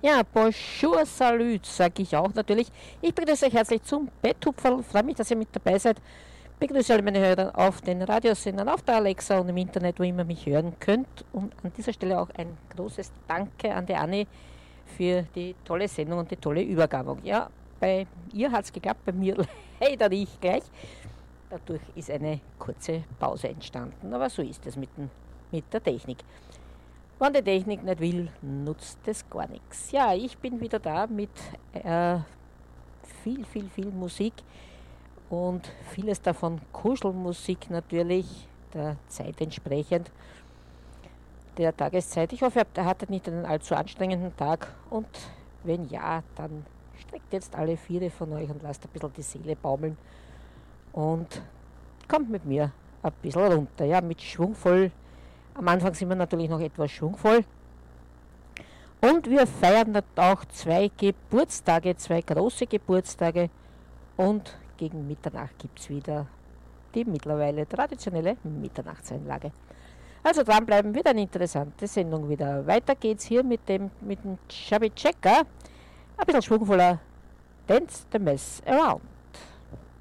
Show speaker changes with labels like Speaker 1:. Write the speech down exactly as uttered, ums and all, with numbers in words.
Speaker 1: Ja, bonjour, salut, sage ich auch natürlich. Ich begrüße euch herzlich zum Betthupferl. Freue mich, dass ihr mit dabei seid. Begrüße alle meine Hörer auf den Radiosendern, auf der Alexa und im Internet, wo immer mich hören könnt. Und an dieser Stelle auch ein großes Danke an die Anni für die tolle Sendung und die tolle Übergabe. Ja, bei ihr hat es geklappt, bei mir leider nicht gleich. Dadurch ist eine kurze Pause entstanden, aber so ist es mit, den, mit der Technik. Wenn die Technik nicht will, nutzt es gar nichts. Ja, ich bin wieder da mit äh, viel, viel, viel Musik und vieles davon Kuschelmusik natürlich, der Zeit entsprechend, der Tageszeit. Ich hoffe, ihr hattet nicht einen allzu anstrengenden Tag und wenn ja, dann streckt jetzt alle Viere von euch und lasst ein bisschen die Seele baumeln und kommt mit mir ein bisschen runter, ja, mit schwungvoll. Am Anfang sind wir natürlich noch etwas schwungvoll. Und wir feiern auch zwei Geburtstage, zwei große Geburtstage. Und gegen Mitternacht gibt es wieder die mittlerweile traditionelle Mitternachtseinlage. Also dranbleiben, wird eine interessante Sendung wieder. Weiter geht's hier mit dem, mit dem Chubby Checker. Ein bisschen schwungvoller. Dance the Mess Around.